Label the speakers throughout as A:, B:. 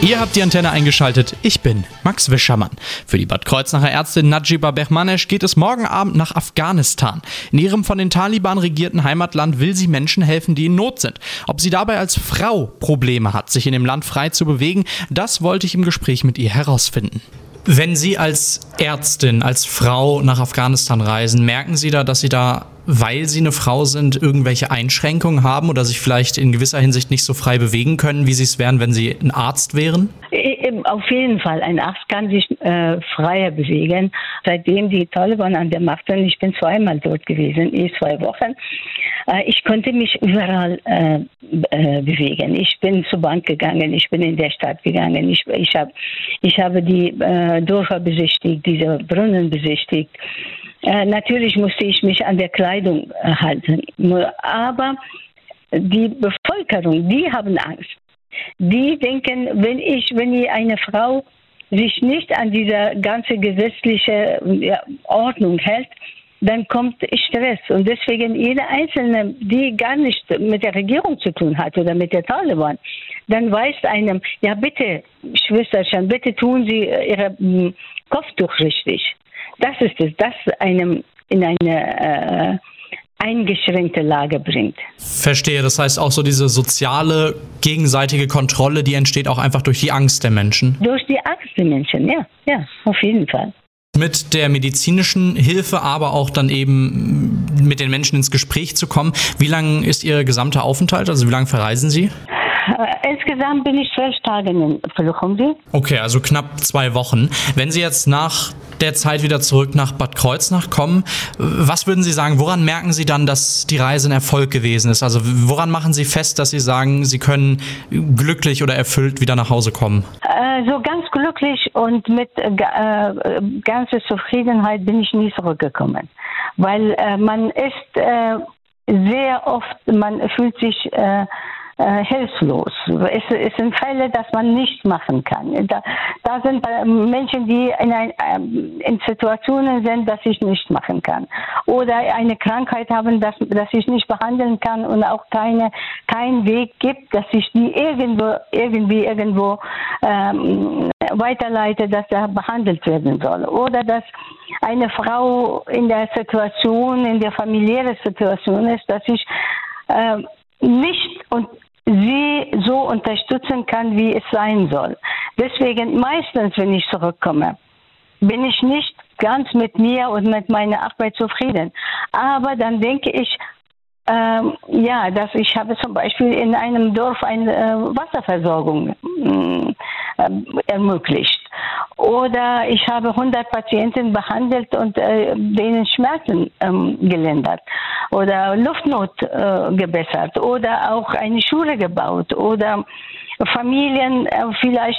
A: Ihr habt die Antenne eingeschaltet. Ich bin Max Wischermann. Für die Bad Kreuznacher Ärztin Nadjiba Behmanesh geht es morgen Abend nach Afghanistan. In ihrem von den Taliban regierten Heimatland will sie Menschen helfen, die in Not sind. Ob sie dabei als Frau Probleme hat, sich in dem Land frei zu bewegen, das wollte ich im Gespräch mit ihr herausfinden. Wenn Sie als Ärztin, als Frau nach Afghanistan reisen, merken Sie da, dass Sie da, weil Sie eine Frau sind, irgendwelche Einschränkungen haben oder sich vielleicht in gewisser Hinsicht nicht so frei bewegen können, wie Sie es wären, wenn Sie ein Arzt wären?
B: Auf jeden Fall. Ein Arzt kann sich freier bewegen. Seitdem die Taliban an der Macht sind, ich bin zweimal dort gewesen, 2 Wochen. Ich konnte mich überall bewegen. Ich bin zur Bank gegangen, ich bin in der Stadt gegangen. Ich habe die Dörfer besichtigt, diese Brunnen besichtigt. Natürlich musste ich mich an der Kleidung halten. Aber die Bevölkerung, die haben Angst. Die denken, wenn eine Frau sich nicht an diese ganze gesetzliche Ordnung hält, dann kommt Stress. Und deswegen jede Einzelne, die gar nicht mit der Regierung zu tun hat oder mit der Taliban, dann weist einem, ja bitte, Schwesterchen, bitte tun Sie Ihr Kopftuch richtig. Das ist es, das einem in eine eingeschränkte Lage bringt.
A: Verstehe, das heißt auch so diese soziale, gegenseitige Kontrolle, die entsteht auch einfach durch die Angst der Menschen?
B: Durch die Angst der Menschen, ja, auf jeden Fall.
A: Mit der medizinischen Hilfe, aber auch dann eben mit den Menschen ins Gespräch zu kommen. Wie lang ist Ihr gesamter Aufenthalt? Also wie lange verreisen Sie?
B: Insgesamt bin ich 12 Tage in Verluchumsi.
A: Okay, also knapp 2 Wochen. Wenn Sie jetzt nach der Zeit wieder zurück nach Bad Kreuznach kommen, was würden Sie sagen, woran merken Sie dann, dass die Reise ein Erfolg gewesen ist? Also woran machen Sie fest, dass Sie sagen, Sie können glücklich oder erfüllt wieder nach Hause kommen?
B: So ganz glücklich und mit ganzer Zufriedenheit bin ich nie zurückgekommen. Weil man ist sehr oft, man fühlt sich hilflos. Es sind Fälle, dass man nichts machen kann. Da sind Menschen, die in Situationen sind, dass ich nicht machen kann. Oder eine Krankheit haben, dass ich nicht behandeln kann und auch keinen Weg gibt, dass ich die irgendwo weiterleite, dass er behandelt werden soll. Oder dass eine Frau in der familiären Situation ist, dass ich nicht und sie so unterstützen kann, wie es sein soll. Deswegen meistens, wenn ich zurückkomme, bin ich nicht ganz mit mir und mit meiner Arbeit zufrieden. Aber dann denke ich, dass ich habe zum Beispiel in einem Dorf eine Wasserversorgung ermöglicht. Oder ich habe 100 Patienten behandelt und denen Schmerzen gelindert. Oder Luftnot gebessert. Oder auch eine Schule gebaut. Oder Familien vielleicht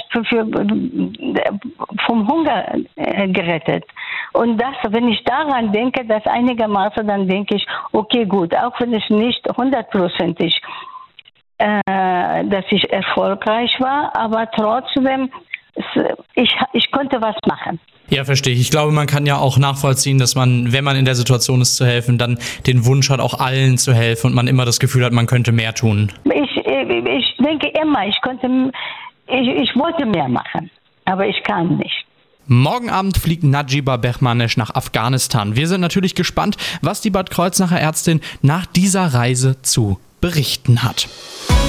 B: vom Hunger gerettet. Und das, wenn ich daran denke, das einigermaßen, dann denke ich, okay, gut, auch wenn es nicht 100%, dass ich erfolgreich war, aber trotzdem, ich konnte was machen.
A: Ja, verstehe ich. Ich glaube, man kann ja auch nachvollziehen, dass man, wenn man in der Situation ist zu helfen, dann den Wunsch hat, auch allen zu helfen und man immer das Gefühl hat, man könnte mehr tun.
B: Ich denke immer, ich wollte mehr machen, aber ich kann nicht.
A: Morgen Abend fliegt Nadjiba Behmanesh nach Afghanistan. Wir sind natürlich gespannt, was die Bad Kreuznacher Ärztin nach dieser Reise zu berichten hat.